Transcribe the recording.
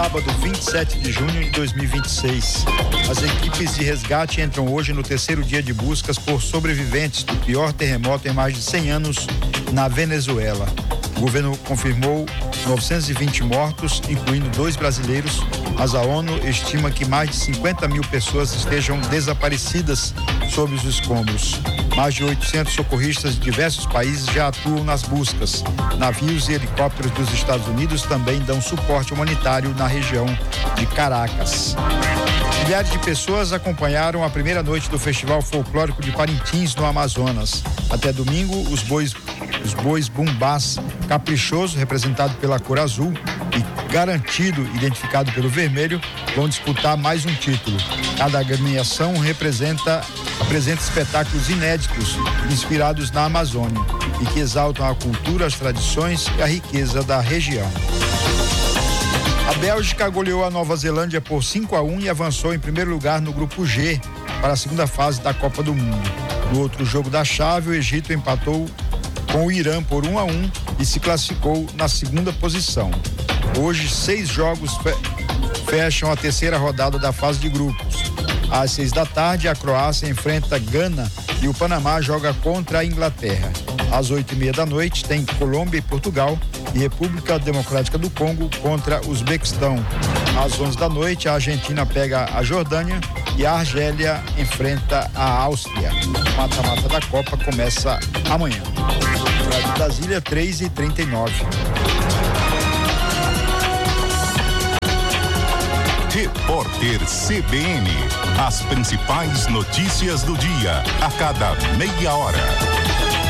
sábado, 27 de junho de 2026. As equipes de resgate entram hoje no terceiro dia de buscas por sobreviventes do pior terremoto em mais de 100 anos na Venezuela. O governo confirmou 920 mortos, incluindo 2 brasileiros, mas a ONU estima que mais de 50 mil pessoas estejam desaparecidas sob os escombros. Mais de 800 socorristas de diversos países já atuam nas buscas. Navios e helicópteros dos Estados Unidos também dão suporte humanitário na região de Caracas. Milhares de pessoas acompanharam a primeira noite do Festival Folclórico de Parintins, no Amazonas. Até domingo, os bois Bumbás Caprichoso, representado pela cor azul, e Garantido, identificado pelo vermelho, vão disputar mais um título. Cada agremiação apresenta espetáculos inéditos, inspirados na Amazônia, e que exaltam a cultura, as tradições e a riqueza da região. A Bélgica goleou a Nova Zelândia por 5-1 e avançou em primeiro lugar no grupo G para a segunda fase da Copa do Mundo. No outro jogo da chave, o Egito empatou com o Irã por 1-1 e se classificou na segunda posição. Hoje, 6 jogos fecham a terceira rodada da fase de grupos. Às 6 da tarde, a Croácia enfrenta Gana e o Panamá joga contra a Inglaterra. Às 8:30 da noite, tem Colômbia e Portugal e República Democrática do Congo contra Uzbequistão. Às 11 da noite, a Argentina pega a Jordânia e a Argélia enfrenta a Áustria. O mata-mata da Copa começa amanhã. De Brasília, 3h39. Repórter CBN. As principais notícias do dia, a cada meia hora.